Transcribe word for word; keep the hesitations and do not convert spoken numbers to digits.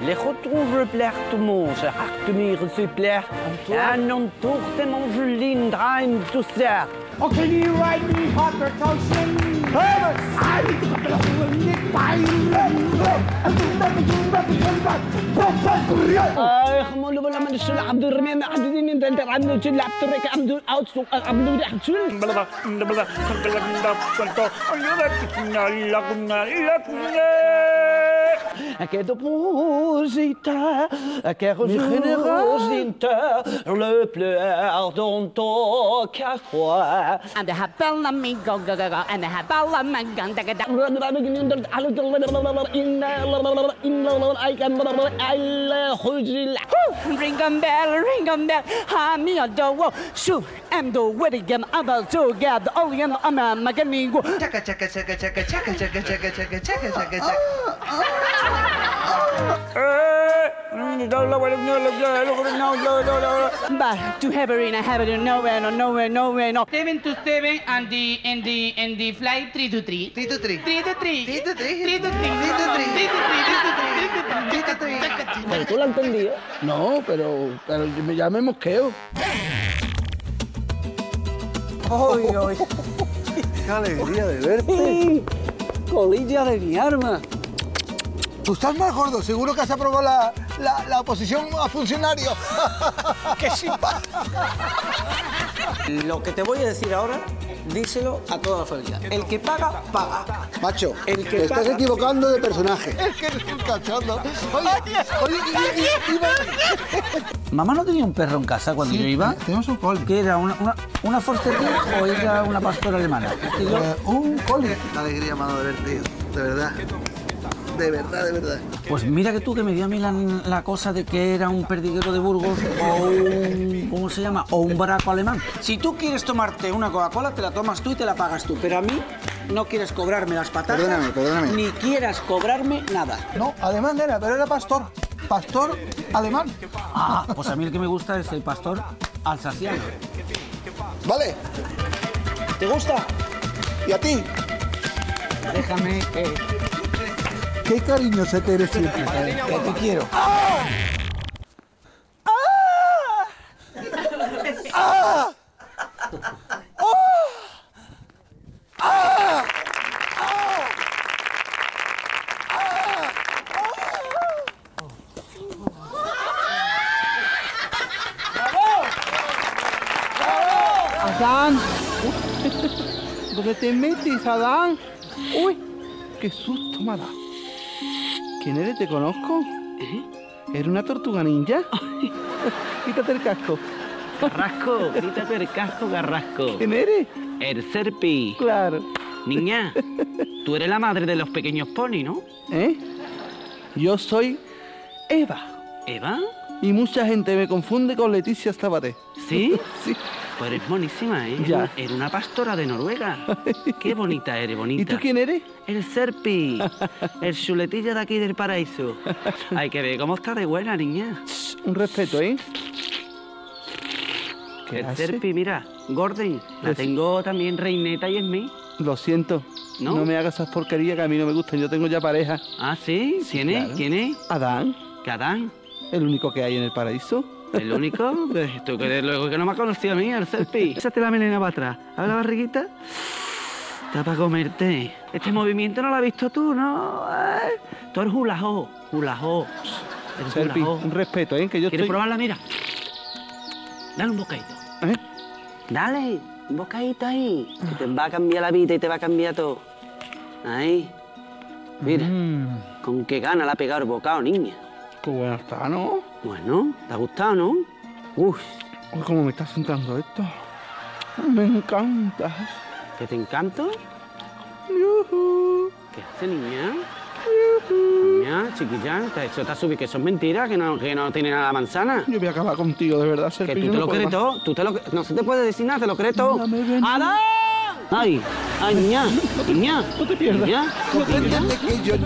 les retrouve le plaire tout le monde, c'est Artemir, s'il plaît. Un homme tour de Mangeline, Dreim, tout ça. Oh, can you write me Harper Townsend? آه خمول ولا من الشل عبد الرحمن عبد الدين انت انت عبد الجل عبد الرك عبد الاوت سوق عبد الوداع شل بلا بلا بلا بلا كنت لكنا لكنا Quel oppositeur, quel rosita, le pleur dont on croit. And they have Bellamigo, and they have Bellamagan, ring a bell, ring a bell, Hammy a do, shoot, and the wedding other to get the Olian Amma Maganigo. Chaka chaka chaka chaka chaka chaka chaka chaka chaka chaka chaka. But to have her in a habit of nowhere, no, nowhere, nowhere, no. Seven to seven and the and the and the flight three to three. Three to three. Three to three. Three to three. Three to three. Three to three. Three to three. Three to three. Three to three. Pero tú lo has entendido. No, pero, pero me- ya me mosqueo. ¡Ay, ay! Qué alegría de verte. Colilla de mi arma. Tú estás más gordo, seguro que has aprobado la, la, la oposición a funcionario. ¡Qué simpático! Lo que te voy a decir ahora, díselo a toda la familia. El que paga, paga. Macho, El que te estás paga- equivocando de personaje. Es que eres un cachondo. Oye, oye, y- y- y- iba- ¿Mamá no tenía un perro en casa cuando yo iba? Tenemos un coli. ¿Qué era? ¿Una, una, una Forster o era una pastora alemana? Es que yo- Eh, un coli. Qué alegría, mano, de verte, tío. De verdad. De verdad, de verdad. Pues mira que tú que me dio a mí la, la cosa de que era un perdiguero de Burgos o un... ¿cómo se llama? O un baraco alemán. Si tú quieres tomarte una Coca-Cola, te la tomas tú y te la pagas tú. Pero a mí no quieres cobrarme las patatas. Perdóname, perdóname. Ni quieras cobrarme nada. No, alemán era, pero era pastor. Pastor alemán. Ah, pues a mí el que me gusta es el pastor alsaciano. Vale. ¿Te gusta? ¿Y a ti? Déjame que... Qué cariño se te eres siempre. Que te quiero. Adán. ¿Dónde te metes, Adán? Uy, qué susto me ha dado. ¿Quién eres? ¿Te conozco? ¿Eres una tortuga ninja? Quítate el casco. Carrasco, quítate el casco, Carrasco. ¿Quién eres? El Serpi. Claro. Niña, tú eres la madre de los pequeños pony, ¿no? ¿Eh? Yo soy Eva. ¿Eva? Y mucha gente me confunde con Leticia Sabaté. ¿Sí? Sí. Pues eres monísima, ¿eh? Ya. Era una pastora de Noruega. Qué bonita eres, bonita. ¿Y tú quién eres? El Serpi, el chuletilla de aquí del paraíso. Hay que ver cómo está de buena, niña. Un respeto, ¿eh? ¿Qué El hace? Serpi, mira, Gordon, la Pues- tengo también reineta y es mí. Lo siento. ¿No? ¿No? me hagas esas porquerías que a mí no me gustan. Yo tengo ya pareja. Ah, ¿sí? ¿Quién es? claro. ¿Quién es? Adán, ¿Cadán? el único que hay en el paraíso. ¿El único? Pues tú que luego que no me ha conocido a mí, el Serpi. Échate la melena para atrás. ¿Abre la barriguita? Está para comerte. Este movimiento no lo has visto tú, ¿no? ¿Eh? Tú eres hulajó, hulajó. Eres Serpi, hulajó. un respeto, ¿eh? Que yo ¿Quieres estoy... probarla? Mira. Dale un bocadito. ¿Eh? Dale, un bocadito ahí. Que te va a cambiar la vida y te va a cambiar todo. Ahí. Mira, Mm, con qué gana la ha pegado el bocado, niña. qué bueno está, ¿no? Bueno, ¿te ha gustado, no? Uf, Uy, cómo me está sentando esto. Me encanta. ¿que te encanto? Yujú. ¿Qué hace, niña? Niña, chiquilla, te- eso te ha subido, que eso es mentira, que no, que no tiene nada la manzana. Yo voy a acabar contigo, de verdad, Serpi. Que yo tú te no lo puedo crees más. todo, tú te lo no se te puede decir nada, te lo crees todo. Dame ven. ¡Adán! Ay, ay, niña, niña. No te pierdas. Niña, No te niña. entiendes que yo